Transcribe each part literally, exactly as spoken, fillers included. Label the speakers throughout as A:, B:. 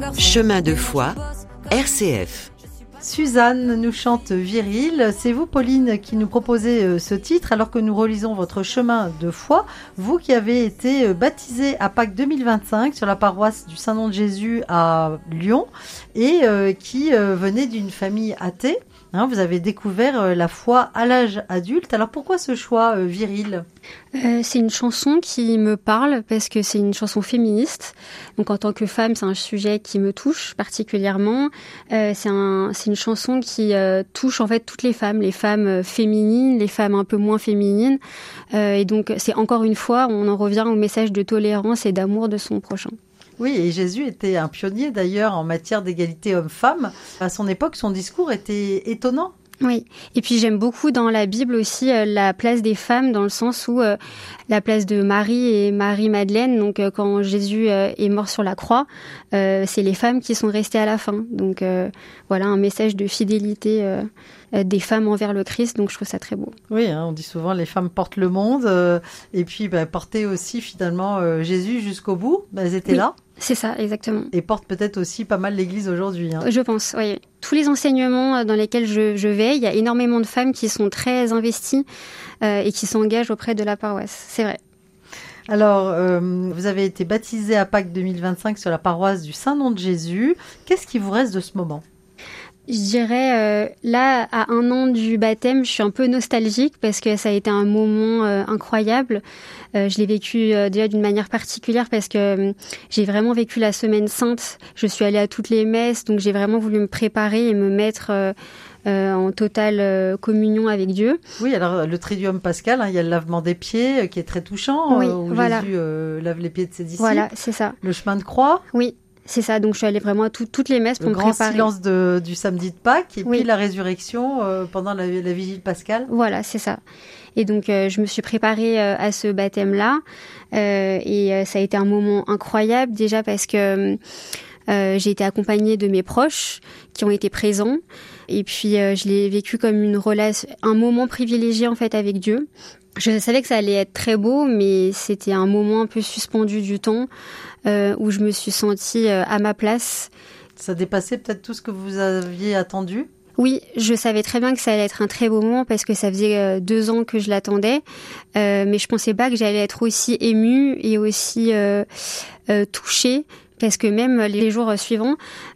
A: Chemin de foi, R C F.
B: Suzanne nous chante Viril. C'est vous, Pauline, qui nous proposez ce titre alors que nous relisons votre chemin de foi. Vous qui avez été baptisée à Pâques deux mille vingt-cinq sur la paroisse du Saint-Nom de Jésus à Lyon et qui venait d'une famille athée. Hein, vous avez découvert la foi à l'âge adulte. Alors pourquoi ce choix euh, viril ?
C: euh, C'est une chanson qui me parle parce que c'est une chanson féministe. Donc en tant que femme, c'est un sujet qui me touche particulièrement. Euh, c'est, un, c'est une chanson qui euh, touche en fait toutes les femmes, les femmes féminines, les femmes un peu moins féminines. Euh, et donc c'est encore une fois, on en revient au message de tolérance et d'amour de son prochain.
B: Oui, et Jésus était un pionnier d'ailleurs en matière d'égalité homme-femme. À son époque, son discours était étonnant.
C: Oui, et puis j'aime beaucoup dans la Bible aussi euh, la place des femmes, dans le sens où euh, la place de Marie et Marie-Madeleine, donc euh, quand Jésus euh, est mort sur la croix, euh, c'est les femmes qui sont restées à la fin. Donc euh, voilà, un message de fidélité euh, euh, des femmes envers le Christ, donc je trouve ça très beau.
B: Oui, hein, on dit souvent les femmes portent le monde, euh, et puis bah, porter aussi finalement euh, Jésus jusqu'au bout, bah, elles étaient
C: oui.
B: là.
C: C'est ça, exactement.
B: Et porte peut-être aussi pas mal l'Église aujourd'hui. Hein.
C: Je pense, oui. Tous les enseignements dans lesquels je, je vais, il y a énormément de femmes qui sont très investies euh, et qui s'engagent auprès de la paroisse. C'est vrai.
B: Alors, euh, vous avez été baptisée à Pâques deux mille vingt-cinq sur la paroisse du Saint-Nom de Jésus. Qu'est-ce qui vous reste de ce moment ?
C: Je dirais, euh, là, à un an du baptême, je suis un peu nostalgique parce que ça a été un moment euh, incroyable. Euh, je l'ai vécu euh, déjà d'une manière particulière parce que euh, j'ai vraiment vécu la Semaine Sainte. Je suis allée à toutes les messes, donc j'ai vraiment voulu me préparer et me mettre euh, euh, en totale euh, communion avec Dieu.
B: Oui, alors le Triduum pascal, hein, il y a le lavement des pieds euh, qui est très touchant,
C: oui,
B: euh, où
C: voilà.
B: Jésus euh, lave les pieds de ses disciples.
C: Voilà, c'est ça.
B: Le chemin de croix.
C: Oui. C'est ça, donc je suis allée vraiment à tout, toutes les messes pour
B: le
C: me préparer.
B: Le grand silence de, du samedi de Pâques et
C: oui.
B: puis la résurrection euh, pendant la, la vigile pascale.
C: Voilà, c'est ça. Et donc euh, je me suis préparée euh, à ce baptême-là euh, et euh, ça a été un moment incroyable déjà parce que euh, j'ai été accompagnée de mes proches qui ont été présents et puis euh, je l'ai vécu comme une relation, un moment privilégié en fait avec Dieu. Je savais que ça allait être très beau, mais c'était un moment un peu suspendu du temps euh, où je me suis sentie euh, à ma place.
B: Ça dépassait peut-être tout ce que vous aviez attendu ?
C: Oui, je savais très bien que ça allait être un très beau moment parce que ça faisait euh, deux ans que je l'attendais, euh, mais je pensais pas que j'allais être aussi émue et aussi euh, euh, touchée parce que même les jours suivants,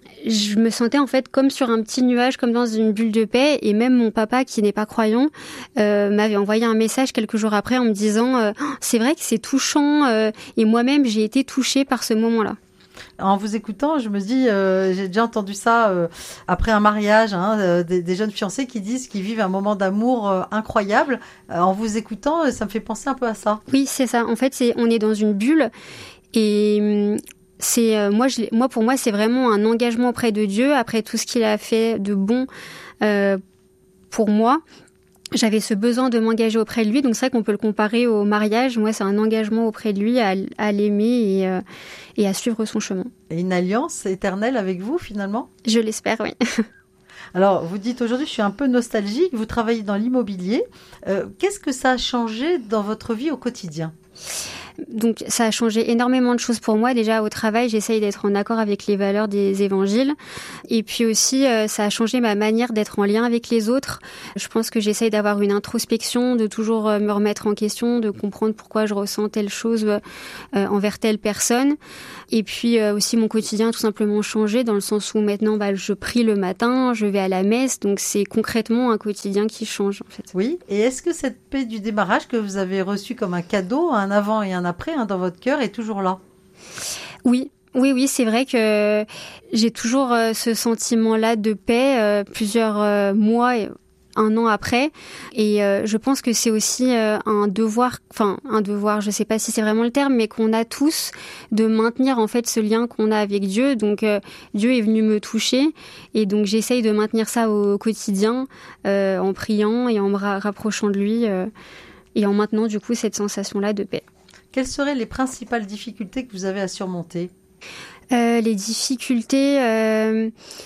C: je me sentais en fait comme sur un petit nuage, comme dans une bulle de paix. Et même mon papa, qui n'est pas croyant, euh, m'avait envoyé un message quelques jours après en me disant euh, « C'est vrai que c'est touchant euh, ». Et moi-même, j'ai été touchée par ce moment-là.
B: En vous écoutant, je me dis, euh, j'ai déjà entendu ça euh, après un mariage, hein, euh, des, des jeunes fiancés qui disent qu'ils vivent un moment d'amour euh, incroyable. Euh, en vous écoutant, ça me fait penser un peu à ça.
C: Oui, c'est ça. En fait, c'est, on est dans une bulle et... C'est euh, moi, je, moi pour moi c'est vraiment un engagement auprès de Dieu après tout ce qu'il a fait de bon euh, pour moi. J'avais ce besoin de m'engager auprès de lui, donc c'est vrai qu'on peut le comparer au mariage. Moi, c'est un engagement auprès de lui à, à l'aimer et, euh, et à suivre son chemin.
B: Et une alliance éternelle avec vous finalement ?
C: Je l'espère, oui.
B: Alors, vous dites aujourd'hui, je suis un peu nostalgique. Vous travaillez dans l'immobilier. Euh, qu'est-ce que ça a changé dans votre vie au quotidien ?
C: Donc ça a changé énormément de choses pour moi. Déjà au travail, j'essaye d'être en accord avec les valeurs des évangiles. Et puis aussi, euh, ça a changé ma manière d'être en lien avec les autres. Je pense que j'essaye d'avoir une introspection, de toujours euh, me remettre en question, de comprendre pourquoi je ressens telle chose euh, envers telle personne. Et puis euh, aussi mon quotidien a tout simplement changé dans le sens où maintenant bah, je prie le matin, je vais à la messe. Donc c'est concrètement un quotidien qui change en fait.
B: Oui, et est-ce que cette paix du démarrage que vous avez reçue comme un cadeau, un avant et un après hein, dans votre cœur est toujours là ?
C: Oui, oui, oui, c'est vrai que j'ai toujours euh, ce sentiment-là de paix euh, plusieurs euh, mois, et un an après. Et euh, je pense que c'est aussi euh, un devoir, enfin un devoir, je sais pas si c'est vraiment le terme, mais qu'on a tous de maintenir en fait ce lien qu'on a avec Dieu. Donc euh, Dieu est venu me toucher et donc j'essaye de maintenir ça au quotidien euh, en priant et en me ra- rapprochant de lui euh, et en maintenant du coup cette sensation-là de paix.
B: Quelles seraient les principales difficultés que vous avez à surmonter ?
C: euh, Les difficultés, euh,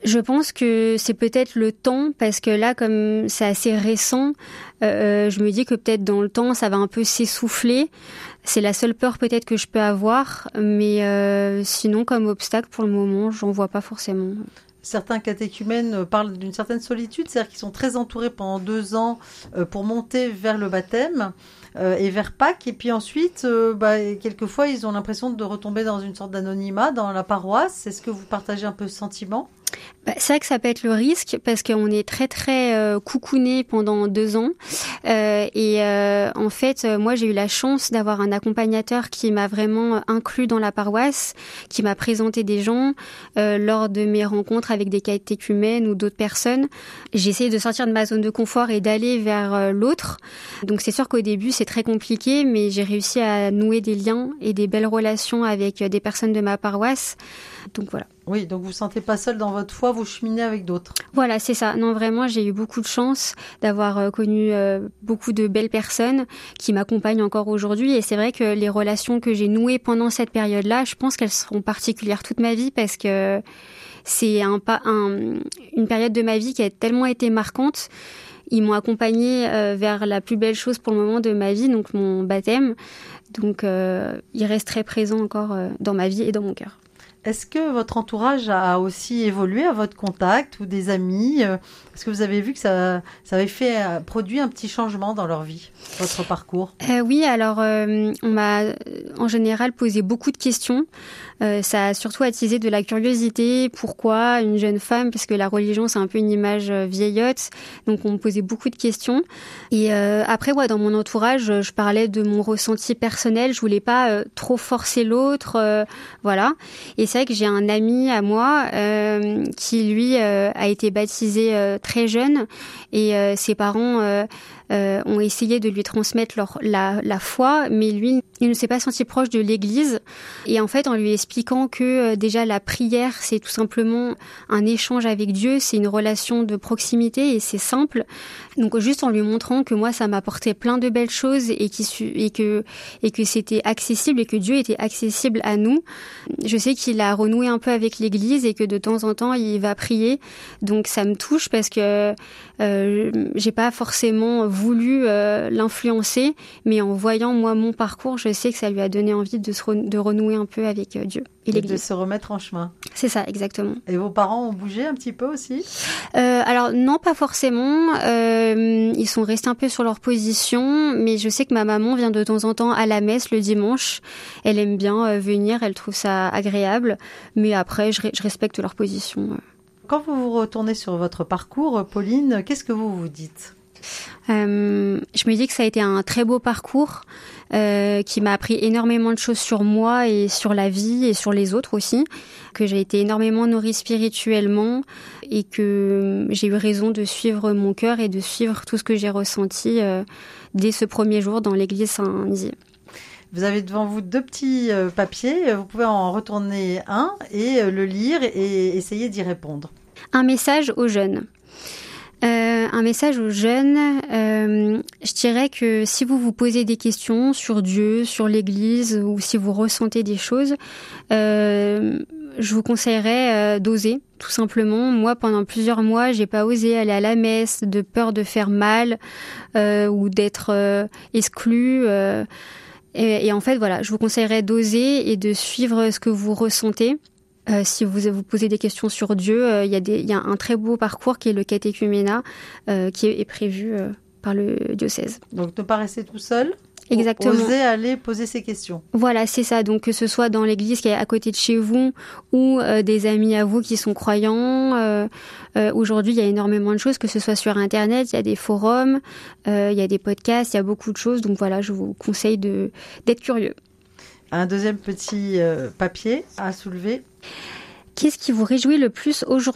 C: Je pense que c'est peut-être le temps, parce que là, comme c'est assez récent, euh, je me dis que peut-être dans le temps, ça va un peu s'essouffler. C'est la seule peur peut-être que je peux avoir, mais euh, sinon, comme obstacle, pour le moment, j'en vois pas forcément.
B: Certains catéchumènes parlent d'une certaine solitude, c'est-à-dire qu'ils sont très entourés pendant deux ans euh, pour monter vers le baptême euh, et vers Pâques. Et puis ensuite, euh, bah, quelquefois, ils ont l'impression de retomber dans une sorte d'anonymat dans la paroisse. Est-ce que vous partagez un peu ce sentiment ?
C: Bah, c'est vrai que ça peut être le risque, parce qu'on est très très euh, coucouné pendant deux ans euh, et euh, en fait euh, moi j'ai eu la chance d'avoir un accompagnateur qui m'a vraiment inclus dans la paroisse, qui m'a présenté des gens euh, lors de mes rencontres avec des catéchumènes ou d'autres personnes. J'ai essayé de sortir de ma zone de confort et d'aller vers euh, l'autre, donc c'est sûr qu'au début c'est très compliqué, mais j'ai réussi à nouer des liens et des belles relations avec des personnes de ma paroisse, donc voilà.
B: Oui, donc vous ne vous sentez pas seul dans votre foi, vous cheminez avec d'autres.
C: Voilà, c'est ça. Non, vraiment, j'ai eu beaucoup de chance d'avoir euh, connu euh, beaucoup de belles personnes qui m'accompagnent encore aujourd'hui. Et c'est vrai que les relations que j'ai nouées pendant cette période-là, je pense qu'elles seront particulières toute ma vie, parce que c'est un, un, une période de ma vie qui a tellement été marquante. Ils m'ont accompagnée euh, vers la plus belle chose pour le moment de ma vie, donc mon baptême. Donc, euh, il reste très présent encore euh, dans ma vie et dans mon cœur.
B: Est-ce que votre entourage a aussi évolué à votre contact, ou des amis ? Est-ce que vous avez vu que ça, ça avait fait, produit un petit changement dans leur vie, votre parcours ?
C: euh, Oui, alors euh, on m'a en général posé beaucoup de questions. Euh, ça a surtout attisé de la curiosité. Pourquoi une jeune femme ? Parce que la religion, c'est un peu une image vieillotte. Donc on me posait beaucoup de questions. Et euh, après, ouais, dans mon entourage, je parlais de mon ressenti personnel. Je voulais pas euh, trop forcer l'autre. Euh, voilà. Et c'est vrai que j'ai un ami à moi euh, qui, lui, euh, a été baptisé euh, très jeune, et euh, ses parents euh, euh, ont essayé de lui transmettre leur, la, la foi, mais lui, il ne s'est pas senti proche de l'Église. Et en fait, en lui expliquant que euh, déjà la prière, c'est tout simplement un échange avec Dieu, c'est une relation de proximité et c'est simple. Donc juste en lui montrant que moi, ça m'apportait plein de belles choses et, qui, et, que, et que c'était accessible et que Dieu était accessible à nous. Je sais qu'il a renoué un peu avec l'Église et que de temps en temps, il va prier. Donc ça me touche, parce que euh, j'ai pas forcément voulu euh, l'influencer, mais en voyant moi mon parcours, je sais que ça lui a donné envie de, se re- de renouer un peu avec euh, Dieu et, et l'Église.
B: De se remettre en chemin.
C: C'est ça, exactement.
B: Et vos parents ont bougé un petit peu aussi ?
C: euh, Alors non, pas forcément. Euh, ils sont restés un peu sur leur position, mais je sais que ma maman vient de temps en temps à la messe le dimanche. Elle aime bien euh, venir, elle trouve ça agréable, mais après je, je respecte leur position.
B: Quand vous vous retournez sur votre parcours, Pauline, qu'est-ce que vous vous dites ?
C: Euh, je me dis que ça a été un très beau parcours euh, qui m'a appris énormément de choses sur moi et sur la vie et sur les autres aussi, que j'ai été énormément nourrie spirituellement et que j'ai eu raison de suivre mon cœur et de suivre tout ce que j'ai ressenti euh, dès ce premier jour dans l'église Saint-Nizier.
B: Vous avez devant vous deux petits euh, papiers, vous pouvez en retourner un et euh, le lire et essayer d'y répondre.
C: Un message aux jeunes. Euh, un message aux jeunes, euh, je dirais que si vous vous posez des questions sur Dieu, sur l'Église, ou si vous ressentez des choses, euh, je vous conseillerais euh, d'oser, tout simplement. Moi, pendant plusieurs mois, j'ai pas osé aller à la messe, de peur de faire mal euh, ou d'être euh, exclue. Euh, et, et en fait, voilà, je vous conseillerais d'oser et de suivre ce que vous ressentez. Euh, si vous vous posez des questions sur Dieu, il euh, y a des, il y a un très beau parcours qui est le catéchuménat, euh, qui est, est prévu euh, par le diocèse.
B: Donc ne pas rester tout seul.
C: Exactement.
B: Oser aller poser ces questions.
C: Voilà, c'est ça. Donc que ce soit dans l'église qui est à côté de chez vous ou euh, des amis à vous qui sont croyants. Euh, euh, aujourd'hui, il y a énormément de choses, que ce soit sur Internet, il y a des forums, euh, il y a des podcasts, il y a beaucoup de choses. Donc voilà, je vous conseille de, d'être curieux.
B: Un deuxième petit euh, papier à soulever.
C: Qu'est-ce qui vous réjouit le plus aujourd'hui ?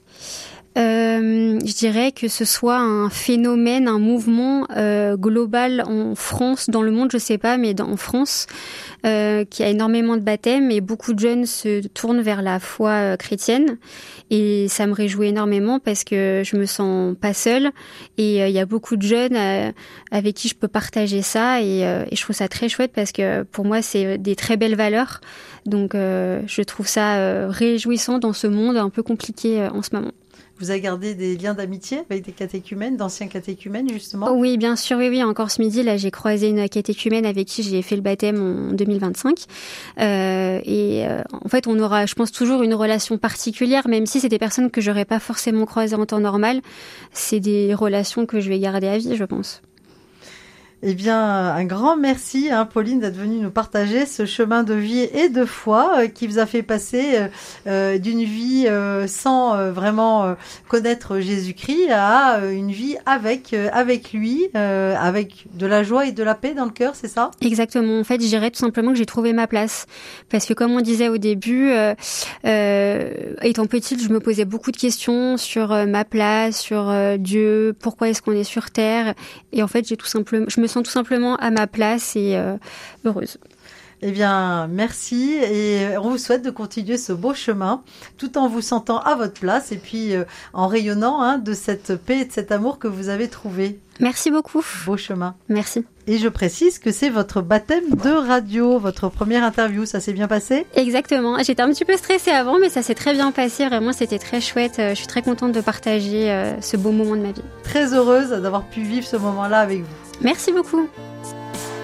C: Euh, je dirais que ce soit un phénomène, un mouvement euh, global en France, dans le monde, je sais pas, mais dans, en France, euh, qu'il y a énormément de baptêmes et beaucoup de jeunes se tournent vers la foi euh, chrétienne. Et ça me réjouit énormément parce que je me sens pas seule et euh, il y a beaucoup de jeunes euh, avec qui je peux partager ça et, euh, et je trouve ça très chouette parce que pour moi c'est des très belles valeurs. Donc euh, je trouve ça euh, réjouissant dans ce monde un peu compliqué euh, en ce moment.
B: Vous avez gardé des liens d'amitié avec des catéchumènes, d'anciens catéchumènes, justement?
C: Oui, bien sûr, oui, oui. Encore ce midi, là, j'ai croisé une catéchumène avec qui j'ai fait le baptême en deux mille vingt-cinq. Euh, et euh, en fait, on aura, je pense, toujours une relation particulière, même si c'est des personnes que j'aurais pas forcément croisées en temps normal. C'est des relations que je vais garder à vie, je pense.
B: Eh bien, un grand merci, hein, Pauline, d'être venue nous partager ce chemin de vie et de foi euh, qui vous a fait passer euh, d'une vie euh, sans euh, vraiment euh, connaître Jésus-Christ à euh, une vie avec euh, avec lui, euh, avec de la joie et de la paix dans le cœur, c'est ça?
C: Exactement. En fait, je dirais tout simplement que j'ai trouvé ma place. Parce que comme on disait au début, euh, euh, étant petite, je me posais beaucoup de questions sur euh, ma place, sur euh, Dieu, pourquoi est-ce qu'on est sur Terre. Et en fait, j'ai tout simplement, je me sens tout simplement à ma place et euh, heureuse.
B: Eh bien, merci et on vous souhaite de continuer ce beau chemin tout en vous sentant à votre place et puis euh, en rayonnant hein, de cette paix et de cet amour que vous avez trouvé.
C: Merci beaucoup.
B: Beau chemin.
C: Merci.
B: Et je précise que c'est votre baptême de radio, votre première interview. Ça s'est bien passé?
C: Exactement. J'étais un petit peu stressée avant, mais ça s'est très bien passé. Vraiment, c'était très chouette. Je suis très contente de partager ce beau moment de ma vie.
B: Très heureuse d'avoir pu vivre ce moment-là avec vous.
C: Merci beaucoup.